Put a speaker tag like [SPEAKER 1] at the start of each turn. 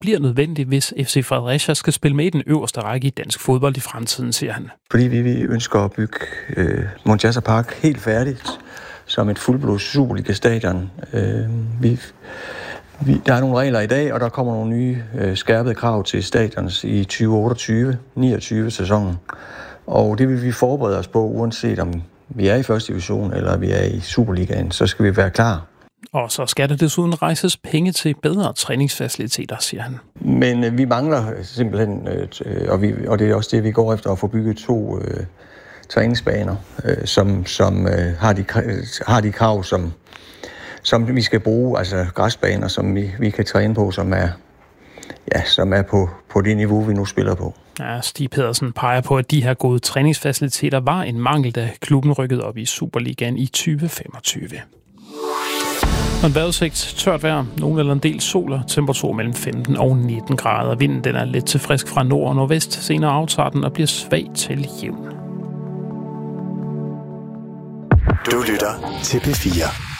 [SPEAKER 1] bliver nødvendigt, hvis FC Fredericia skal spille med i den øverste række i dansk fodbold i fremtiden, siger han.
[SPEAKER 2] Fordi vi ønsker at bygge Montjasa Park helt færdigt som et fuldblods Superliga-stadion. Der er nogle regler i dag, og der kommer nogle nye skærpede krav til stadions i 2028-29 sæsonen. Og det vil vi forberede os på, uanset om vi er i første division eller vi er i Superligaen, så skal vi være klar.
[SPEAKER 1] Og så skal der desuden rejses penge til bedre træningsfaciliteter, siger han.
[SPEAKER 2] Men vi mangler simpelthen, og det er også det, vi går efter, at få bygget 2 træningsbaner, som har de krav, som vi skal bruge, altså græsbaner, som vi kan træne på, som er på det niveau, vi nu spiller på.
[SPEAKER 1] Ja, Stig Pedersen peger på, at de her gode træningsfaciliteter var en mangel, da klubben rykkede op i Superligaen i 2025. Og en vejrudsigt, tørt vejr, nogen eller en del sol og temperatur mellem 15 og 19 grader. Vinden den er lidt til frisk fra nord og nordvest, senere aftager den og bliver svag til jævn.
[SPEAKER 3] Du lytter til P4.